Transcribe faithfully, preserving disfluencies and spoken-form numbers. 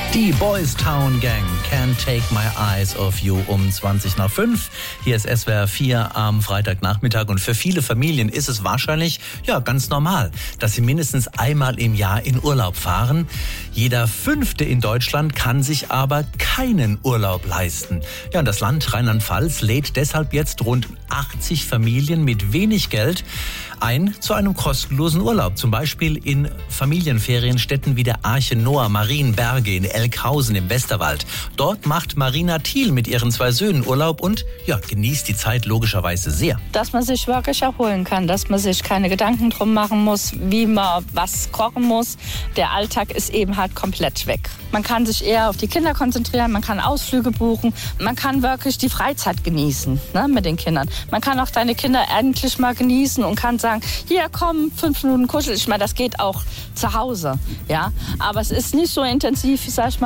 Die Boys Town Gang, Can't Take My Eyes Off You um zwanzig nach fünf. Hier ist S W R vier am Freitagnachmittag und für viele Familien ist es wahrscheinlich ja ganz normal, dass sie mindestens einmal im Jahr in Urlaub fahren. Jeder Fünfte in Deutschland kann sich aber keinen Urlaub leisten. Ja, und das Land Rheinland-Pfalz lädt deshalb jetzt rund achtzig Familien mit wenig Geld ein zu einem kostenlosen Urlaub. Zum Beispiel in Familienferienstätten wie der Arche Noah Marienberge in Elkhausen im Westerwald. Dort macht Marina Thiel mit ihren zwei Söhnen Urlaub und ja, genießt die Zeit logischerweise sehr. Dass man sich wirklich erholen kann, dass man sich keine Gedanken drum machen muss, wie man was kochen muss. Der Alltag ist eben halt komplett weg. Man kann sich eher auf die Kinder konzentrieren, man kann Ausflüge buchen, man kann wirklich die Freizeit genießen, ne, mit den Kindern. Man kann auch deine Kinder endlich mal genießen und kann sagen, hier komm, fünf Minuten kuschel. Ich meine, das geht auch zu Hause, ja. Aber es ist nicht so intensiv, sag ich mal,